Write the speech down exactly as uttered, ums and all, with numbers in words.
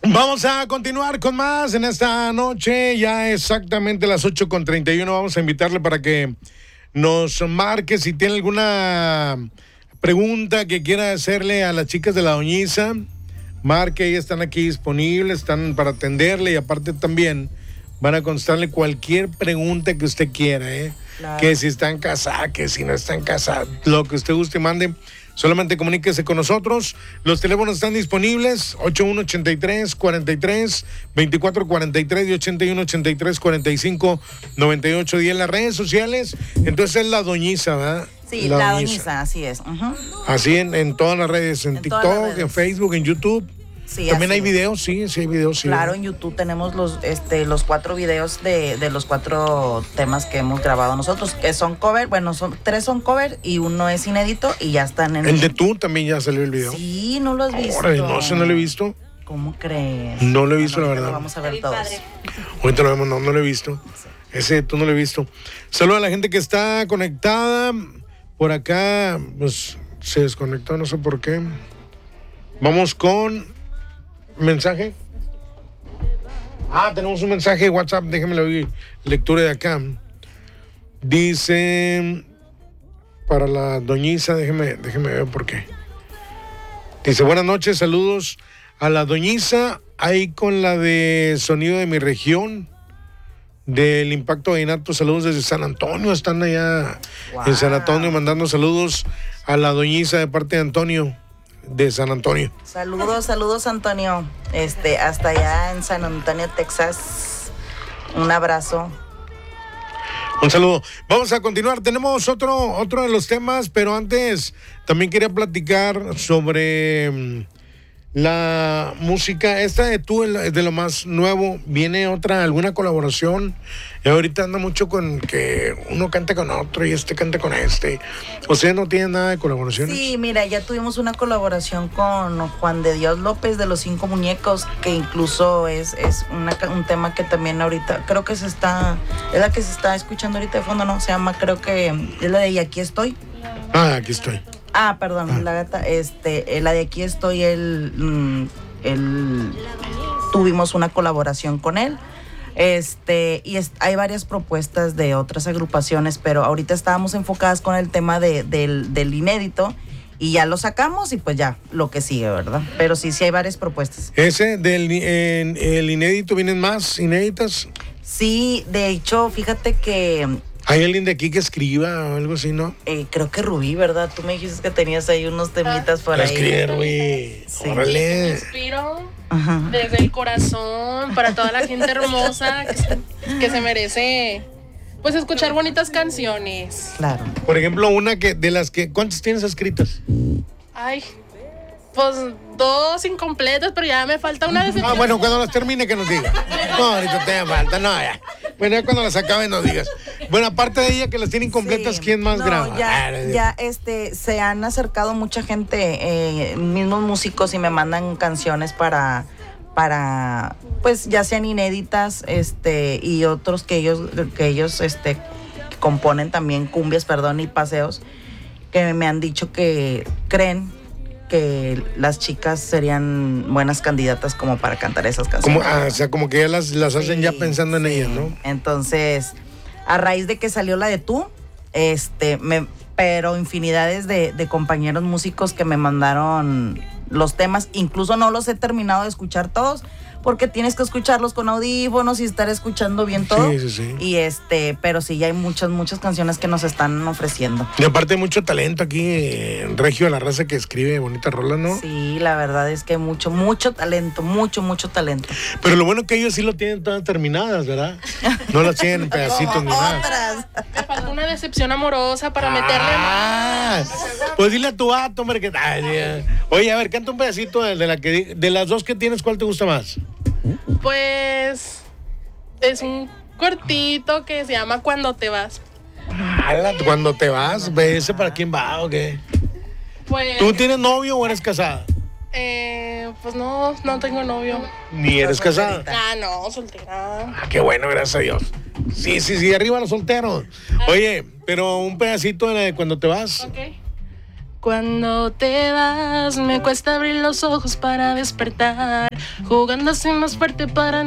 Vamos a continuar con más en esta noche, ya exactamente las ocho con treinta y uno. Vamos a invitarle para que nos marque si tiene alguna pregunta que quiera hacerle a las chicas de la Doñiza. Marque, ellas están aquí disponibles, están para atenderle y aparte también van a contestarle cualquier pregunta que usted quiera, ¿eh? Claro. Que si están casadas, que si no están casadas, lo que usted guste y mande. Solamente comuníquese con nosotros. Los teléfonos están disponibles: ochenta y uno ochenta y tres cuarenta y tres veinticuatro cuarenta y tres y ochenta y uno ochenta y tres cuarenta y cinco noventa y ocho. Y en las redes sociales, entonces es la Doñiza, ¿verdad? Sí, la, la Doñiza. Doñiza, así es. Uh-huh. Así en, en todas las redes, en, en TikTok, redes. En Facebook, en YouTube. Sí, también hay es. videos, sí, sí hay videos, sí. Claro, en YouTube tenemos los, este, los cuatro videos de, de los cuatro temas que hemos grabado nosotros, que son cover, bueno, son tres son cover y uno es inédito y ya están en... El de tú también ya salió el video. Sí, ¿no lo has visto? Órale, no, ese no lo he visto. ¿Cómo crees? No lo he visto, bueno, la verdad. Lo vamos a ver todos. Ahorita lo vemos, no, no lo he visto. Ese tú no lo he visto. Saludos a la gente que está conectada. Por acá, pues, se desconectó, no sé por qué. Vamos con... ¿mensaje? Ah, tenemos un mensaje de WhatsApp, déjenme oír. Lectura de acá. Dice, para la Doñiza, déjeme, déjeme ver por qué. Dice, buenas noches, saludos a la Doñiza, ahí con la de Sonido de mi Región, del Impacto Vallenato, saludos desde San Antonio, están allá wow. en San Antonio mandando saludos a la Doñiza de parte de Antonio. De San Antonio. Saludos, saludos Antonio. Este, hasta allá en San Antonio, Texas. Un abrazo. Un saludo. Vamos a continuar. Tenemos otro, otro de los temas, pero antes también quería platicar sobre la música. Esta de tú es de lo más nuevo. ¿Viene otra, alguna colaboración? Y ahorita anda mucho con que uno cante con otro y este cante con este. O sea, no tiene nada de colaboraciones. Sí, mira, ya tuvimos una colaboración con Juan de Dios López de Los Cinco Muñecos, que incluso es, es una, un tema que también ahorita, creo que se está, es la que se está escuchando ahorita de fondo, ¿no? Se llama, creo que, es la de Y Aquí Estoy. Ah, aquí estoy. Ah, perdón, ah. la gata, este, la de Aquí Estoy, él, él, tuvimos una colaboración con él. Este, y es, hay varias propuestas de otras agrupaciones, pero ahorita estábamos enfocadas con el tema de, del, del inédito y ya lo sacamos y pues ya, lo que sigue, ¿verdad? Pero sí, sí hay varias propuestas. ¿Ese del en, el inédito vienen más inéditas? Sí, de hecho, fíjate que... ¿Hay alguien de aquí que escriba o algo así, no? Eh, creo que Rubí, ¿verdad? Tú me dijiste que tenías ahí unos temitas por ahí. Escribe, Rubí. Sí. Órale. Me inspiro Ajá. desde el corazón para toda la gente hermosa que se, que se merece, pues, escuchar bonitas canciones. Claro. Por ejemplo, una que de las que... ¿Cuántas tienes escritas? Ay, pues dos incompletas, pero ya me falta una decepción. Ah, bueno, cuando las termine que nos diga. No, ahorita te falta, no, ya. Bueno, ya cuando las acabe nos digas. Bueno, aparte de ella que las tiene incompletas, sí. ¿Quién más no, graba? Ya, ya este, se han acercado mucha gente, eh, mismos músicos, y me mandan canciones para, para, pues ya sean inéditas, este, y otros que ellos, que ellos, este, componen también cumbias, perdón, y paseos, que me han dicho que creen que las chicas serían buenas candidatas como para cantar esas canciones. Como, ah, o sea, como que ya las, las hacen sí, ya pensando en sí. ellas, ¿no? Entonces, a raíz de que salió la de tú, este, me, pero infinidades de, de compañeros músicos que me mandaron los temas, incluso no los he terminado de escuchar todos, porque tienes que escucharlos con audífonos y estar escuchando bien todo. Sí, sí, sí. Y este, pero sí, ya hay muchas, muchas canciones que nos están ofreciendo. Y aparte hay mucho talento aquí en Regio de la Raza que escribe bonita rola, ¿no? Sí, la verdad es que hay mucho, mucho talento, mucho, mucho talento. Pero lo bueno es que ellos sí lo tienen todas terminadas, ¿verdad? No las tienen en pedacitos ni nada. Me falta una decepción amorosa para ah, meterle más. Pues dile a tu vato, hombre, que... Ay, oye, a ver, canta un pedacito de, de, la que, de las dos que tienes, ¿cuál te gusta más? Pues es un cortito que se llama Cuando te vas. Ala, cuando te vas, ¿ese para quién va o qué? Pues, ¿tú tienes novio o eres casada? Eh, pues no, no tengo novio. ¿Ni eres casada? Ah, no, soltera. Ah, qué bueno, gracias a Dios. Sí, sí, sí, arriba los solteros. Oye, pero un pedacito de la de Cuando te vas. Ok. Cuando te vas, me cuesta abrir los ojos para despertar. jugando así más fuerte para